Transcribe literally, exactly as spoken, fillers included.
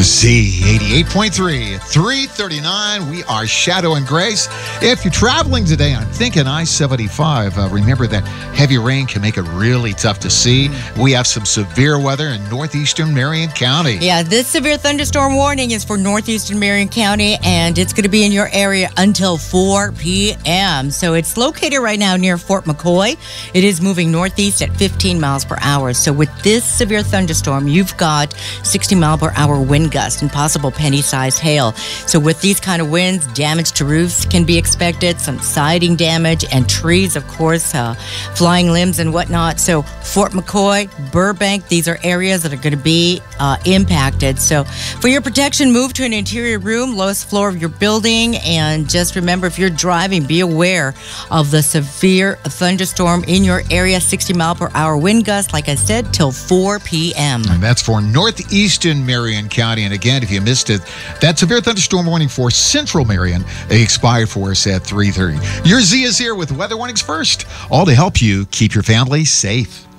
Z eighty-eight point three, three thirty-nine. We are Shadow and Grace. If you're traveling today, I'm thinking I seventy-five. Uh, remember that heavy rain can make it really tough to see. We have some severe weather in northeastern Marion County. Yeah, this severe thunderstorm warning is for northeastern Marion County, and it's going to be in your area until four p.m. So it's located right now near Fort McCoy. It is moving northeast at fifteen miles per hour. So with this severe thunderstorm, you've got sixty mile per hour wind gust and possible penny-sized hail. So with these kind of winds, damage to roofs can be expected, some siding damage, and trees, of course, uh, flying limbs and whatnot. So Fort McCoy, Burbank, these are areas that are going to be uh, impacted. So for your protection, move to an interior room, lowest floor of your building, and just remember, if you're driving, be aware of the severe thunderstorm in your area, sixty mile per hour wind gust, like I said, till four p.m. And that's for northeastern Marion County. And again, if you missed it, that severe thunderstorm warning for central Marion expired for us at three thirty. Your Z is here with weather warnings first, all to help you keep your family safe.